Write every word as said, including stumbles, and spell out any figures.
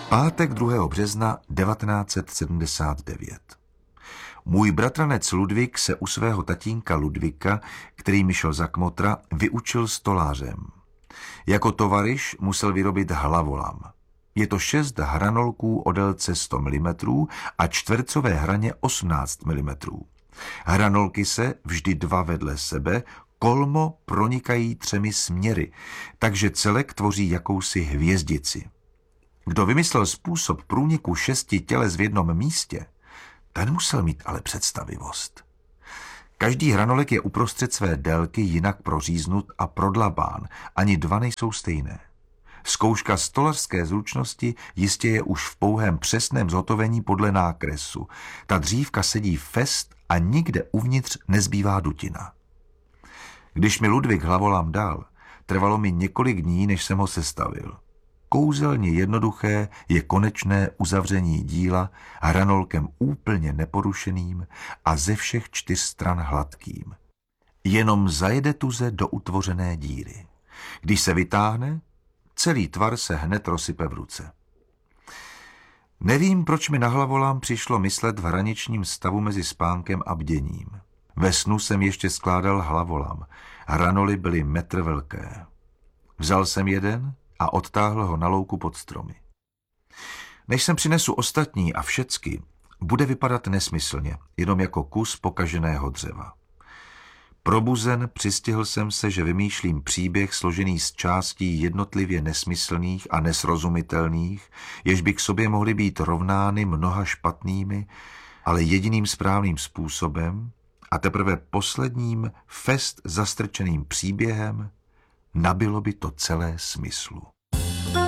Pátek druhého března devatenáct set sedmdesát devět. Můj bratranec Ludvík se u svého tatínka Ludvíka, který mi šel za kmotra, vyučil stolářem. Jako tovaryš musel vyrobit hlavolam. Je to šest hranolků o délce sto milimetrů a čtvercové hraně osmnáct milimetrů. Hranolky se, vždy dva vedle sebe, kolmo pronikají třemi směry, takže celek tvoří jakousi hvězdici. Kdo vymyslel způsob průniku šesti těles v jednom místě, ten musel mít ale představivost. Každý hranolek je uprostřed své délky jinak proříznut a prodlabán, ani dva nejsou stejné. Zkouška stolařské zručnosti jistě je už v pouhém přesném zhotovení podle nákresu. Ta dřívka sedí fest a nikde uvnitř nezbývá dutina. Když mi Ludvík hlavolam dal, trvalo mi několik dní, než jsem ho sestavil. Kouzelně jednoduché je konečné uzavření díla hranolkem úplně neporušeným a ze všech čtyř stran hladkým. Jenom zajede tuze do utvořené díry. Když se vytáhne, celý tvar se hned rozsype v ruce. Nevím, proč mi na hlavolám přišlo myslet v hraničním stavu mezi spánkem a bděním. Ve snu jsem ještě skládal hlavolam. Hranoly byly metr velké. Vzal jsem jeden a odtáhl ho na louku pod stromy. Než sem přinesu ostatní a všecky, bude vypadat nesmyslně, jenom jako kus pokaženého dřeva. Probuzen přistihl jsem se, že vymýšlím příběh složený z částí jednotlivě nesmyslných a nesrozumitelných, jež by k sobě mohly být rovnány mnoha špatnými, ale jediným správným způsobem a teprve posledním fest zastrčeným příběhem nabilo by to celé smyslu.